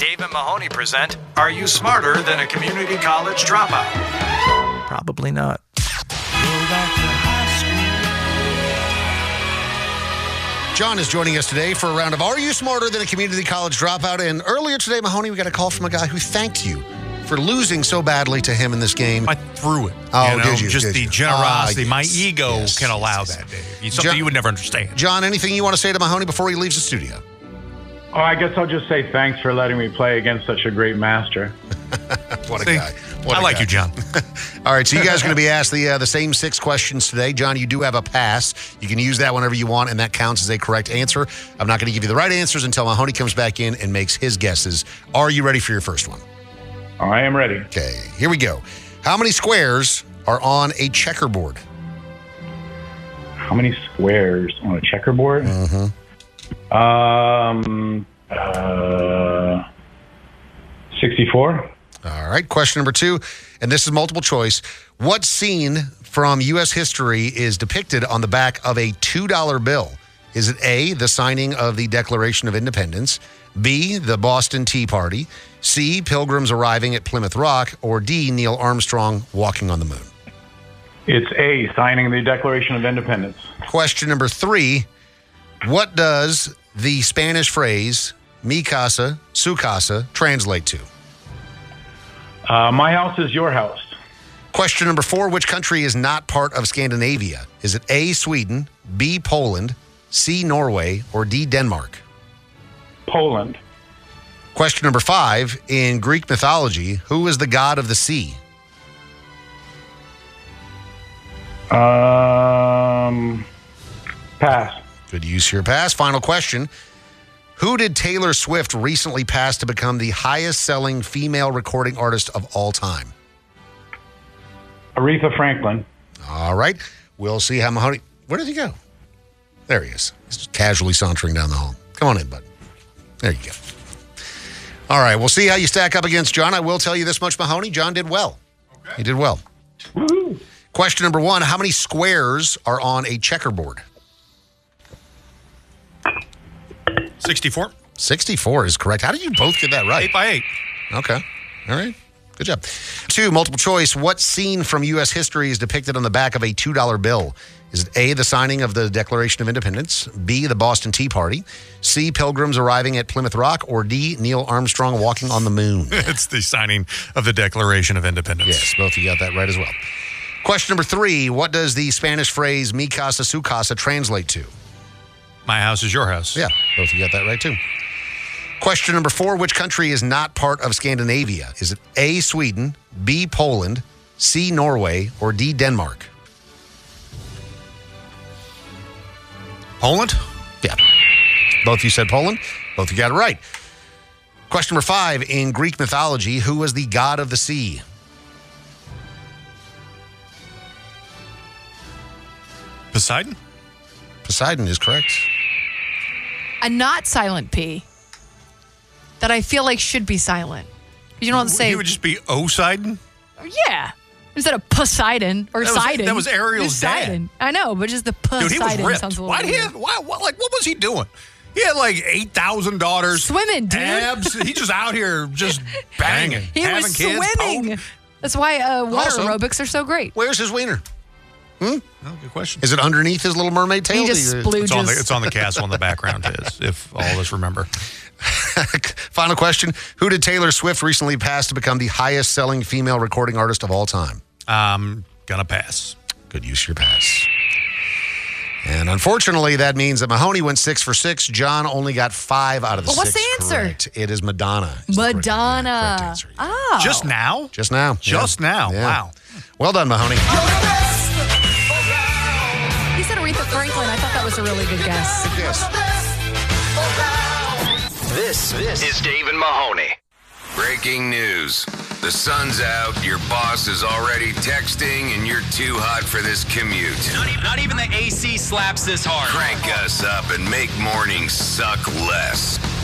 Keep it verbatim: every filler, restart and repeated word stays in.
Dave and Mahoney present, Are You Smarter Than a Community College Dropout? Probably not. John is joining us today for a round of Are You Smarter Than a Community College Dropout? And earlier today, Mahoney, we got a call from a guy who thanked you for losing so badly to him in this game. I threw it. Oh, you know, did you? Just did the you? generosity. Ah, My yes, ego yes, can allow yes, that, yes. Dave. It's something John, you would never understand. John, anything you want to say to Mahoney before he leaves the studio? Oh, I guess I'll just say thanks for letting me play against such a great master. What a See, guy. What I a like guy. you, John. All right, so you guys are going to be asked the uh, the same six questions today. John, you do have a pass. You can use that whenever you want, and that counts as a correct answer. I'm not going to give you the right answers until Mahoney comes back in and makes his guesses. Are you ready for your first one? I am ready. Okay, here we go. How many squares are on a checkerboard? How many squares on a checkerboard? Mm-hmm. Um, uh, sixty-four. All right, question number two, and this is multiple choice. What scene from U S history is depicted on the back of a two dollar bill? Is it A, the signing of the Declaration of Independence, B, the Boston Tea Party, C, Pilgrims arriving at Plymouth Rock, or D, Neil Armstrong walking on the moon? It's A, signing the Declaration of Independence. Question number three, what does the Spanish phrase mi casa, su casa translate to? Uh, my house is your house. Question number four, which country is not part of Scandinavia? Is it A, Sweden, B, Poland, C, Norway, or D, Denmark? Poland. Question number five, in Greek mythology, who is the god of the sea? Um, pass. Good use for your pass. Final question. Who did Taylor Swift recently pass to become the highest-selling female recording artist of all time? Aretha Franklin. All right. We'll see how Mahoney... Where did he go? There he is. He's just casually sauntering down the hall. Come on in, bud. There you go. All right. We'll see how you stack up against John. I will tell you this much, Mahoney. John did well. Okay. He did well. Woo-hoo. Question number one. How many squares are on a checkerboard? sixty-four. sixty-four is correct. How did you both get that right? Eight by eight. Okay. All right. Good job. Two, multiple choice. What scene from U S history is depicted on the back of a two dollar bill? Is it A, the signing of the Declaration of Independence, B, the Boston Tea Party, C, Pilgrims arriving at Plymouth Rock, or D, Neil Armstrong walking on the moon? It's the signing of the Declaration of Independence. Yes, both of you got that right as well. Question number three, what does the Spanish phrase mi casa, su casa translate to? My house is your house. Yeah, both of you got that right too. Question number four, which country is not part of Scandinavia? Is it A, Sweden, B, Poland, C, Norway, or D, Denmark? Poland? Yeah. Both of you said Poland. Both of you got it right. Question number five, in Greek mythology, who was the god of the sea? Poseidon? Poseidon is correct. A not silent P that I feel like should be silent. You don't say, He would just be Poseidon? yeah, instead of Poseidon or That was- Sidon. that was Ariel's Just dad. Sidon. I know, but just the Dude, he was Poseidon ripped. sounds a little Why did he weird. have, why, what, like, what was he doing? He had like eight thousand daughters. Swimming, dude. Abs. He's just out here just banging. He having was kids, swimming. potent. That's why uh, water Also- aerobics are so great. Where's his wiener? Oh, good question. Is it underneath his little mermaid tail? He just Do you- splooges. It's on, the, it's on the castle in the background, is, if all of us remember. Final question. Who did Taylor Swift recently pass to become the highest selling female recording artist of all time? I'm going to pass. Good use of your pass. And unfortunately, that means that Mahoney went six for six. John only got five out of the Well, what's six. the answer? Correct. It is Madonna. Is the correct- Madonna. yeah, correct answer. Oh. Just now? Just now. Just Yeah. now. Yeah. Wow. Well done, Mahoney. He said Aretha Franklin. I thought that was a really good guess. Yes. This, this is Dave and Mahoney. Breaking news. The sun's out, your boss is already texting, and you're too hot for this commute. Not even, not even the A C slaps this hard. Crank us up and make mornings suck less.